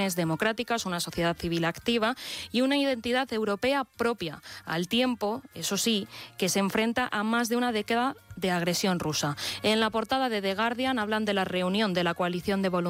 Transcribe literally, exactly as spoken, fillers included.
instituciones democráticas, una sociedad civil activa y una identidad europea propia, al tiempo, eso sí, que se enfrenta a más de una década de agresión rusa. En la portada de The Guardian hablan de la reunión de la coalición de voluntarios